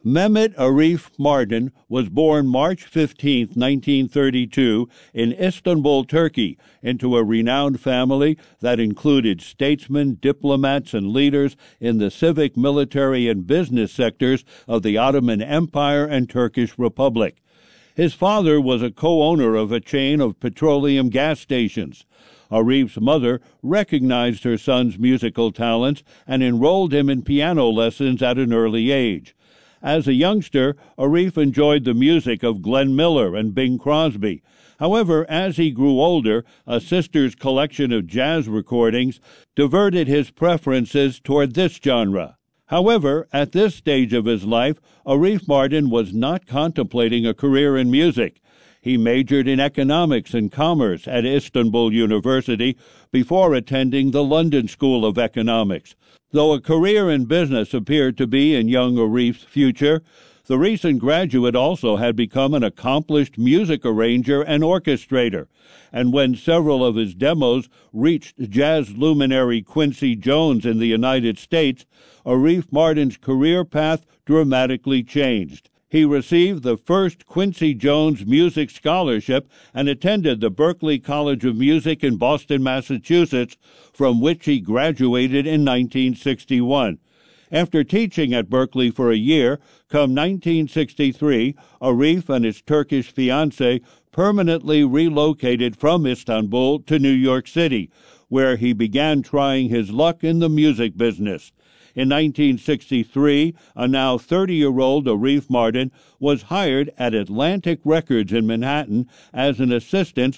Mehmet Arif Mardin was born March 15, 1932, in Istanbul, Turkey, into a renowned family that included statesmen, diplomats, and leaders in the civic, military, and business sectors of the Ottoman Empire and Turkish Republic. His father was a co-owner of a chain of petroleum gas stations. Arif's mother recognized her son's musical talents and enrolled him in piano lessons at an early age. As a youngster, Arif enjoyed the music of Glenn Miller and Bing Crosby. However, as he grew older, a sister's collection of jazz recordings diverted his preferences toward this genre. However, at this stage of his life, Arif Mardin was not contemplating a career in music. He majored in economics and commerce at Istanbul University before attending the London School of Economics. Though a career in business appeared to be in young Arif's future, the recent graduate also had become an accomplished music arranger and orchestrator, and when several of his demos reached jazz luminary Quincy Jones in the United States, Arif Mardin's career path dramatically changed. He received the first Quincy Jones Music Scholarship and attended the Berklee College of Music in Boston, Massachusetts, from which he graduated in 1961. After teaching at Berklee for a year, come 1963, Arif and his Turkish fiancée permanently relocated from Istanbul to New York City, where he began trying his luck in the music business. In 1963, a now 30-year-old Arif Mardin was hired at Atlantic Records in Manhattan as an assistant